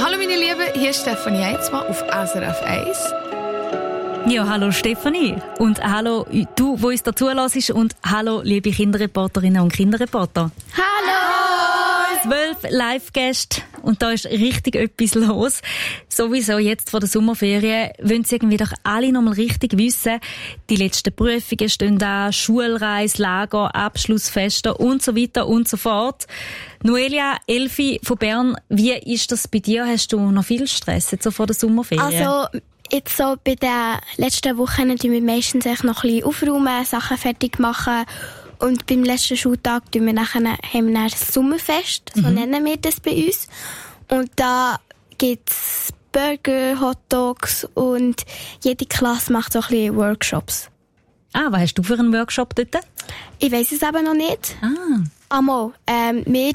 Hallo meine Lieben, hier ist Stefanie Heinzmann auf SRF 1. Ja, hallo Stefanie und hallo du, wo uns dazu hörst, und hallo liebe Kinderreporterinnen und Kinderreporter. Hallo! 12 Live-Gäste und da ist richtig etwas los. Sowieso jetzt vor der Sommerferien wollen sie irgendwie doch alle noch mal richtig wissen. Die letzten Prüfungen stehen an, Schulreise, Lager, Abschlussfeste und so weiter und so fort. Noelia, Elfi von Bern, wie ist das bei dir? Hast du noch viel Stress jetzt so vor der Sommerferien? Also jetzt so bei den letzten Wochen tun wir meistens noch ein bisschen aufräumen, Sachen fertig machen. Und beim letzten Schultag haben wir das Sommerfest, so nennen wir das bei uns. Und da gibt's Burger, Hotdogs und jede Klasse macht so ein bisschen Workshops. Ah, was hast du für einen Workshop dort? Ich weiss es aber noch nicht. Ah. Wir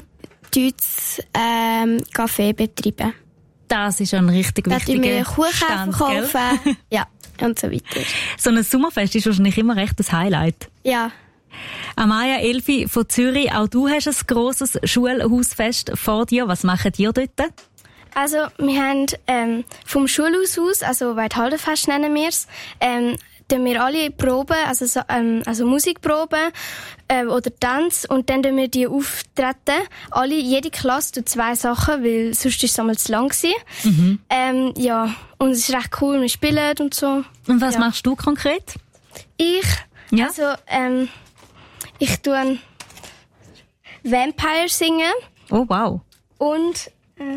Kaffee betreiben. Das ist ein richtig wichtiger wir Kuchen Stand, verkaufen. Gell? Ja, und so weiter. So ein Sommerfest ist wahrscheinlich immer recht ein Highlight. Ja. Amaya, Elfi von Zürich, auch du hast ein grosses Schulhausfest vor dir. Was macht ihr dort? Also, wir haben vom Schulhaus aus, also Weidhaldenfest nennen wir es, tun wir alle Proben, also Musikproben oder Tanz, und dann tun wir die auftreten. Jede Klasse tut 2 Sachen, weil sonst ist es einmal zu lang gewesen. Ja, und es ist recht cool, wir spielen und so. Und was machst du konkret? Ja. Also, ich tue Vampire singen. Oh, wow. Und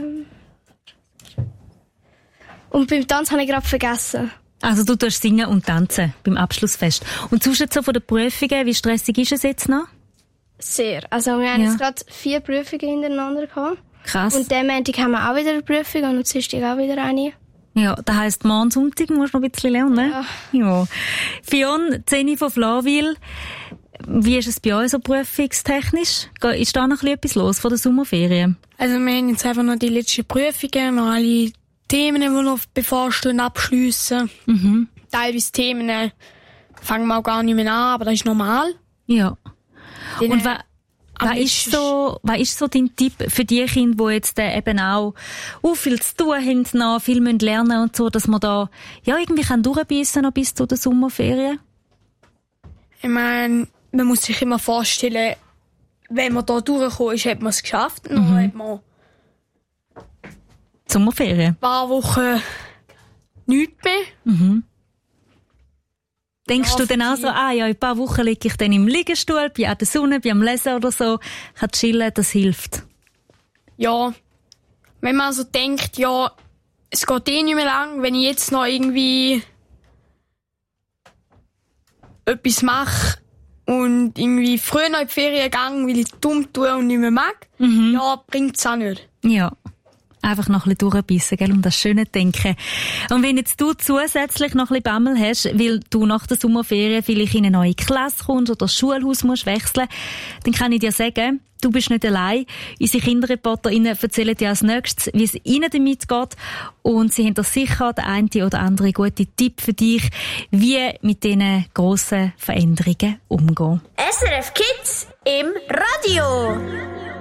beim Tanz habe ich gerade vergessen. Also du tust singen und tanzen beim Abschlussfest. Und sonst so von den Prüfungen, wie stressig ist es jetzt noch? Sehr. Also wir haben jetzt gerade 4 Prüfungen hintereinander gehabt. Krass. Und den Montag haben wir auch wieder eine Prüfung und am Dienstag auch wieder eine. Ja, das heisst, morgen Sonntag musst du noch ein bisschen lernen. Ja. Fionn, Zeni von Flawil, wie ist es bei euch so prüfungstechnisch? Ist da noch etwas los vor der Sommerferien? Also wir haben jetzt einfach noch die letzten Prüfungen, noch alle Themen, die noch bevorstehen, abschliessen. Teilweise Themen fangen wir auch gar nicht mehr an, aber das ist normal. Ja. Und was ist so dein Tipp für die Kinder, die jetzt eben auch viel zu tun haben, noch viel lernen müssen und so, dass man da irgendwie durchbeissen noch bis zu den Sommerferien? Ich meine, man muss sich immer vorstellen, wenn man da durchgekommen ist, hat man es geschafft. Dann hat man Sommerferien? ein paar Wochen nichts mehr. Denkst du dann auch so, in ein paar Wochen liege ich dann im Liegestuhl, bin an der Sonne, bin am Lesen oder so, kann chillen, das hilft? Ja, wenn man so denkt, ja, es geht nicht mehr lang, wenn ich jetzt noch irgendwie etwas mache und irgendwie früher noch in die Ferien gehe, weil ich dumm tue und nicht mehr mag, ja, bringt's auch nicht. Ja. Einfach noch ein bisschen durchbissen, gell, um das Schöne zu denken. Und wenn jetzt du zusätzlich noch ein bisschen Bammel hast, weil du nach der Sommerferien vielleicht in eine neue Klasse kommst oder das Schulhaus musst wechseln, dann kann ich dir sagen, du bist nicht allein. Unsere KinderreporterInnen erzählen dir als nächstes, wie es ihnen damit geht. Und sie haben da sicher den einen oder anderen guten Tipp für dich, wie mit diesen grossen Veränderungen umgehen. SRF Kids im Radio.